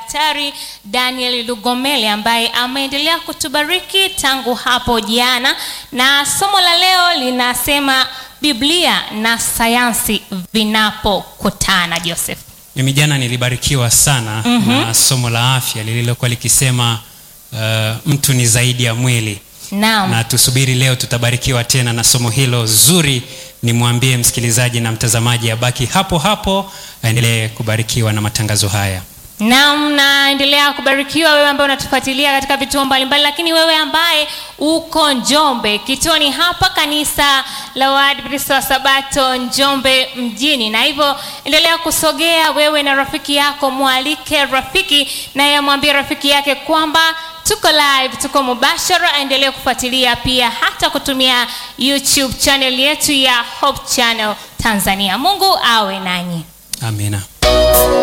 Daktari Daniel Lugomele ambaye ameendelea kutubariki tangu hapo jana, na somo la leo linasema Biblia na sayansi vinapokutana. Joseph, mimi jana nilibarikiwa sana na somo la afya lililokuwa likisema mtu ni zaidi ya mwili. Naam. Na tusubiri leo tutabarikiwa tena na somo hilo zuri. Nimwambie msikilizaji na mtazamaji abaki hapo hapo, aendelee kubarikiwa na matangazo haya. Naam, naendelea kubarikiwa wewe ambaye unatufuatilia katika vituo mbalimbali, lakini wewe ambaye uko Njombe, kituoni hapa kanisa la Waadventista wa Sabato Njombe mjini. Na hivyo endelea kusogea wewe na rafiki yako, mualike rafiki na yamwambie rafiki yake kwamba tuko live, tuko mubashara. Endelea kufuatilia pia hata kutumia YouTube channel yetu ya Hope Channel Tanzania. Mungu awe nanyi. Amina.